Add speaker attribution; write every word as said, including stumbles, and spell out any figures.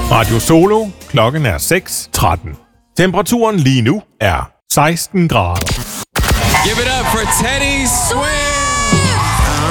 Speaker 1: Radio Solo. Klokken er seks tretten. Temperaturen lige nu er seksten grader.
Speaker 2: Give it up for Teddy Swims!